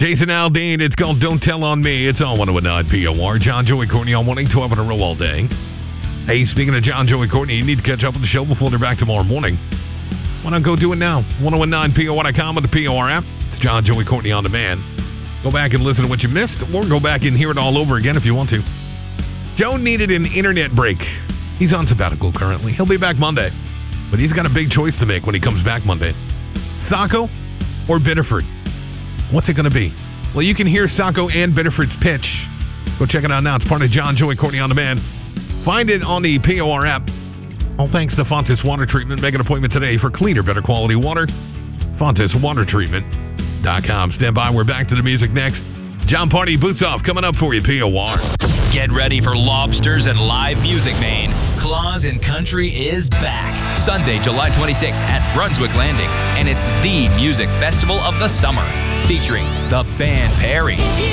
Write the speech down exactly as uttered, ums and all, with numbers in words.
Jason Aldean, it's called Don't Tell on Me. It's on one oh nine P O R. John, Joey, Courtney on one twelve in a row all day. Hey, speaking of John, Joey, Courtney, you need to catch up with the show before they're back tomorrow morning. Why not go do it now? ten nineteen P O R dot com with the P O R app. It's John, Joey, Courtney on demand. Go back and listen to what you missed, or go back and hear it all over again if you want to. Joe needed an internet break. He's on sabbatical currently. He'll be back Monday. But he's got a big choice to make when he comes back Monday. Saco or Biddeford? What's it going to be? Well, you can hear Saco and Biddeford's pitch. Go check it out now. It's part of John, Joey, Courtney on demand. Find it on the P O R app. All thanks to Fontes Water Treatment. Make an appointment today for cleaner, better quality water. Fontes Water Treatment dot com. Stand by. We're back to the music next. John Party Boots Off coming up for you, P O R. Get ready for lobsters and live music, Maine. Claus and Country is back. Sunday, July twenty-sixth at Brunswick Landing. And it's the music festival of the summer. Featuring the Band Perry,